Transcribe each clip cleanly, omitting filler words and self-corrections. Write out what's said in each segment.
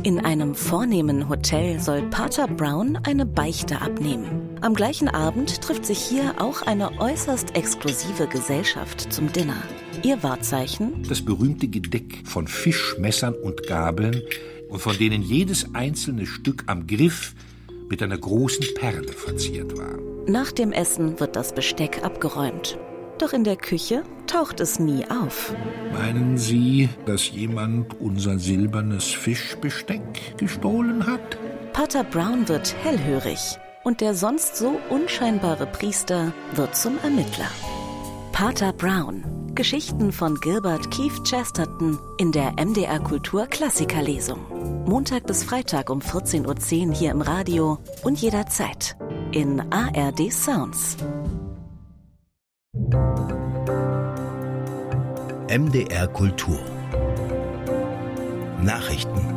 In einem vornehmen Hotel soll Pater Brown eine Beichte abnehmen. Am gleichen Abend trifft sich hier auch eine äußerst exklusive Gesellschaft zum Dinner. Ihr Wahrzeichen? Das berühmte Gedeck von Fischmessern und Gabeln, und von denen jedes einzelne Stück am Griff mit einer großen Perle verziert war. Nach dem Essen wird das Besteck abgeräumt. Doch in der Küche taucht es nie auf. Meinen Sie, dass jemand unser silbernes Fischbesteck gestohlen hat? Pater Brown wird hellhörig und der sonst so unscheinbare Priester wird zum Ermittler. Pater Brown. Geschichten von Gilbert Keith Chesterton in der MDR Kultur Klassikerlesung. Montag bis Freitag um 14:10 Uhr hier im Radio und jederzeit in ARD Sounds. MDR Kultur Nachrichten.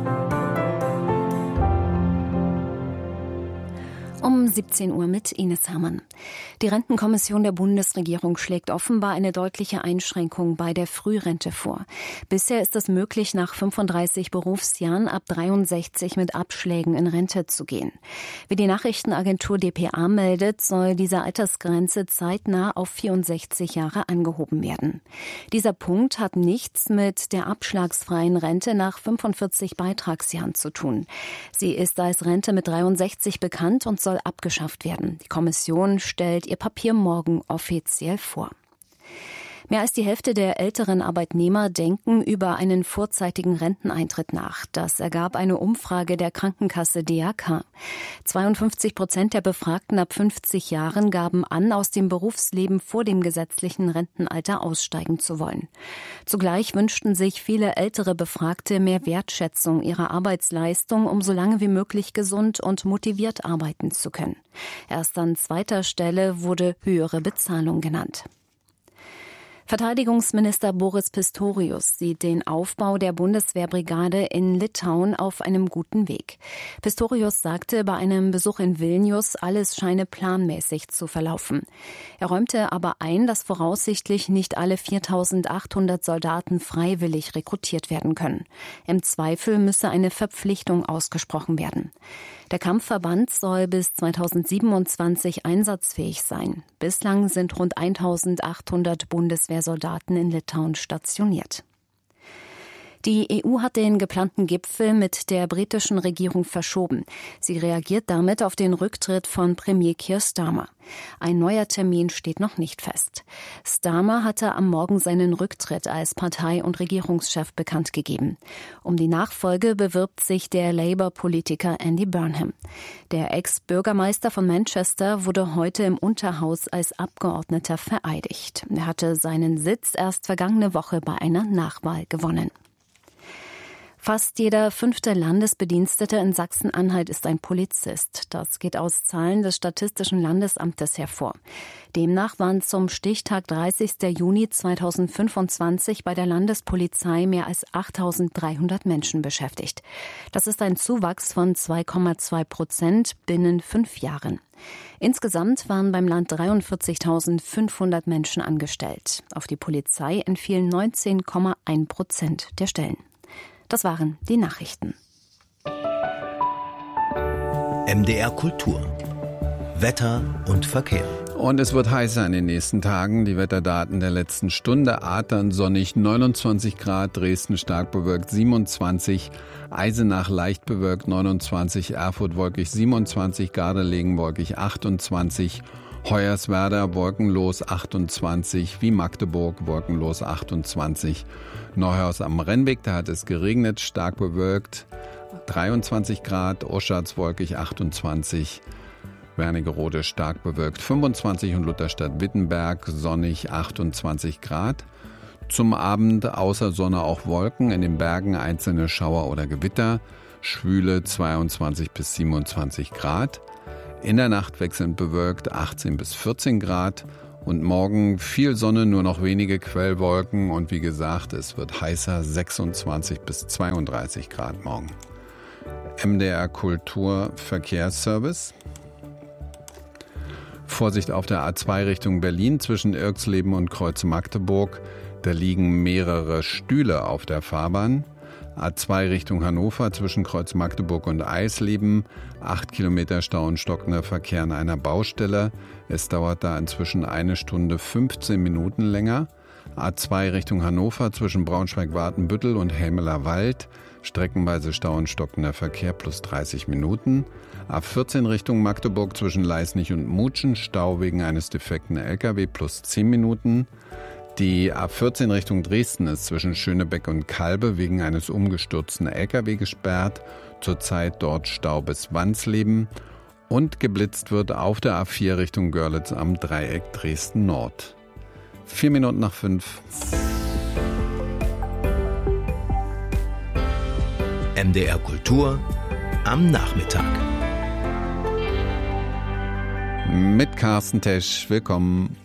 Um 17 Uhr mit Ines Hermann. Die Rentenkommission der Bundesregierung schlägt offenbar eine deutliche Einschränkung bei der Frührente vor. Bisher ist es möglich, nach 35 Berufsjahren ab 63 mit Abschlägen in Rente zu gehen. Wie die Nachrichtenagentur dpa meldet, soll diese Altersgrenze zeitnah auf 64 Jahre angehoben werden. Dieser Punkt hat nichts mit der abschlagsfreien Rente nach 45 Beitragsjahren zu tun. Sie ist als Rente mit 63 bekannt und soll abgeschafft werden. Die Kommission stellt ihr Papier morgen offiziell vor. Mehr als die Hälfte der älteren Arbeitnehmer denken über einen vorzeitigen Renteneintritt nach. Das ergab eine Umfrage der Krankenkasse DAK. 52% der Befragten ab 50 Jahren gaben an, aus dem Berufsleben vor dem gesetzlichen Rentenalter aussteigen zu wollen. Zugleich wünschten sich viele ältere Befragte mehr Wertschätzung ihrer Arbeitsleistung, um so lange wie möglich gesund und motiviert arbeiten zu können. Erst an zweiter Stelle wurde höhere Bezahlung genannt. Verteidigungsminister Boris Pistorius sieht den Aufbau der Bundeswehrbrigade in Litauen auf einem guten Weg. Pistorius sagte bei einem Besuch in Vilnius, alles scheine planmäßig zu verlaufen. Er räumte aber ein, dass voraussichtlich nicht alle 4.800 Soldaten freiwillig rekrutiert werden können. Im Zweifel müsse eine Verpflichtung ausgesprochen werden. Der Kampfverband soll bis 2027 einsatzfähig sein. Bislang sind rund 1.800 Bundeswehrsoldaten in Litauen stationiert. Die EU hat den geplanten Gipfel mit der britischen Regierung verschoben. Sie reagiert damit auf den Rücktritt von Premier Keir Starmer. Ein neuer Termin steht noch nicht fest. Starmer hatte am Morgen seinen Rücktritt als Partei- und Regierungschef bekannt gegeben. Um die Nachfolge bewirbt sich der Labour-Politiker Andy Burnham. Der Ex-Bürgermeister von Manchester wurde heute im Unterhaus als Abgeordneter vereidigt. Er hatte seinen Sitz erst vergangene Woche bei einer Nachwahl gewonnen. Fast jeder 5. Landesbedienstete in Sachsen-Anhalt ist ein Polizist. Das geht aus Zahlen des Statistischen Landesamtes hervor. Demnach waren zum Stichtag 30. Juni 2025 bei der Landespolizei mehr als 8.300 Menschen beschäftigt. Das ist ein Zuwachs von 2,2% binnen 5 Jahren. Insgesamt waren beim Land 43.500 Menschen angestellt. Auf die Polizei entfielen 19,1% der Stellen. Das waren die Nachrichten. MDR Kultur. Wetter und Verkehr. Und es wird heißer in den nächsten Tagen. Die Wetterdaten der letzten Stunde: Adern sonnig 29 Grad, Dresden stark bewölkt 27, Eisenach leicht bewölkt 29, Erfurt wolkig 27, Gardelegen wolkig 28, Hoyerswerda wolkenlos 28, wie Magdeburg wolkenlos 28. Neuhaus am Rennweg, da hat es geregnet, stark bewölkt 23 Grad, Oschatz wolkig 28, Wernigerode stark bewölkt 25 und Lutherstadt-Wittenberg sonnig 28 Grad. Zum Abend außer Sonne auch Wolken, in den Bergen einzelne Schauer oder Gewitter, schwüle 22 bis 27 Grad. In der Nacht wechselnd bewölkt 18 bis 14 Grad und morgen viel Sonne, nur noch wenige Quellwolken und wie gesagt, es wird heißer, 26 bis 32 Grad morgen. MDR Kultur Verkehrsservice. Vorsicht auf der A2 Richtung Berlin zwischen Irxleben und Kreuz Magdeburg. Da liegen mehrere Stühle auf der Fahrbahn. A2 Richtung Hannover zwischen Kreuz Magdeburg und Eisleben. 8 Kilometer Stau und stockender Verkehr an einer Baustelle. Es dauert da inzwischen 1 Stunde 15 Minuten länger. A2 Richtung Hannover zwischen Braunschweig-Watenbüttel und Helmeler Wald. Streckenweise Stau und stockender Verkehr plus 30 Minuten. A14 Richtung Magdeburg zwischen Leisnig und Mutschen. Stau wegen eines defekten LKW plus 10 Minuten. Die A14 Richtung Dresden ist zwischen Schönebeck und Kalbe wegen eines umgestürzten LKW gesperrt. Zurzeit dort Stau bis Wansleben. Und geblitzt wird auf der A4 Richtung Görlitz am Dreieck Dresden Nord. 4 Minuten nach 5. MDR Kultur am Nachmittag. Mit Carsten Tesch. Willkommen.